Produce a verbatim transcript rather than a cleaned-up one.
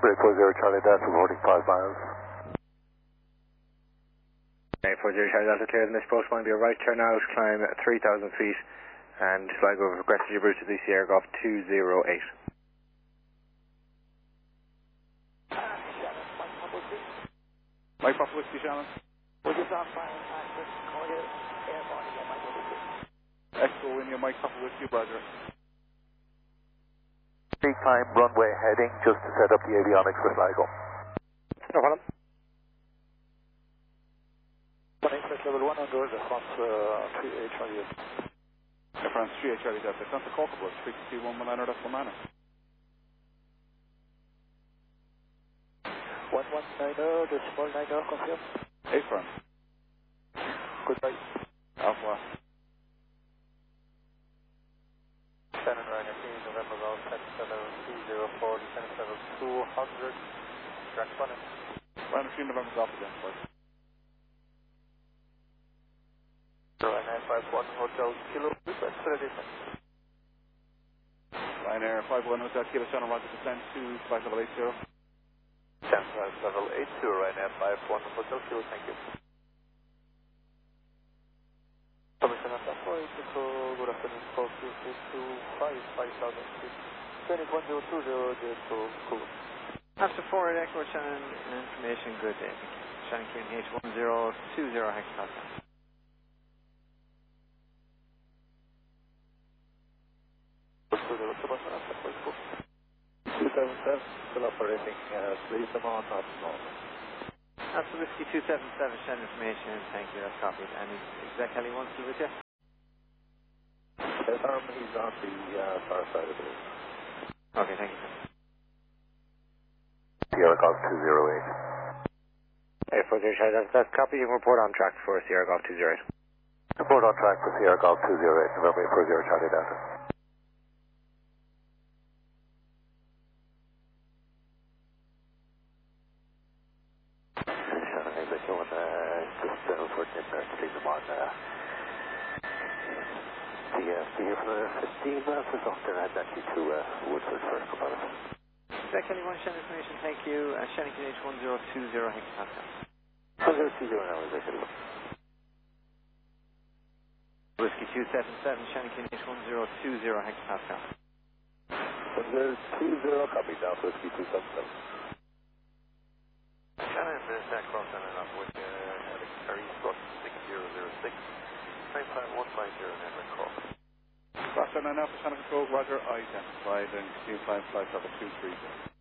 Break four zero Charlie Delta, reporting five miles. eight four zero Charlie Delta, clear the next approach point, be a right turn out, climb three thousand feet, and Sligo have requested your route to the Sierra Golf two zero eight. Mike Papa Whiskey, Shannon. We're just off by access, call you airborne again, Mike Papa Whiskey. Echo India, Mike Papa Whiskey, Roger. Peak time, runway heading, just to set up the avionics for Sligo. No problem. Flight level one on doors, France uh, three eight Charlie. Air France three eight Charlie Delta, Santa Corker Bus, frequency one one nine decimal nine. one one nine zero, decimal nine zero, confirm. Air France. Goodbye. Alpha. Shannon Ryanair, please, November Golf, ten seven two zero four, ten seven two hundred, track one. Ryanair three November Golf again, please. Ryanair five one Hotel Kilo, request for addition. Ryanair five one Hotel Kilo, Shannon, Roger, descend to flight level eight zero. ten flight level eight two, Ryanair five one Hotel Kilo, thank you. Commissioner Tafoy, good afternoon, call two two two five, five thousand feet. Phoenix one zero two zero, to Kulu. After forward Echo, Shannon, information good day. Shannon Q H one zero two zero hectopascal. two seven seven, still operating, uh, please come on, not normal. After Whiskey two seven seven, Shannon information, thank you, that's copied. And is Exec Heli one still with you? Yes, um, he's on the uh, far side of the room. Okay, thank you. Sierra Golf two zero eight. eight four zero Charlie Delta, that's copy, you can report on track for Sierra Golf two zero eight. Report on track for Sierra Golf two zero eight, November eight four zero Charlie Delta. Shannon, exit one, uh, just uh, unfortunate there to leave them on uh, the uh, here for fifteen miles or something, and actually to uh, Woodford first about it. Exec Heli one, Shannon information, thank you. Uh, Shannon Q H one zero two zero hectopascal. one zero two zero now, Exec Heli one. Whiskey two seven seven, Shannon Q H one zero two zero hectopascal. one zero two zero, copy down, Whiskey two seven seven. Shannon, there's that cross and up with uh, Harry Scott six zero zero six, nine five one five zero, network call. Cross Shannon, Alpha Shannon Control, Roger, identified and continue flying flight level two three zero.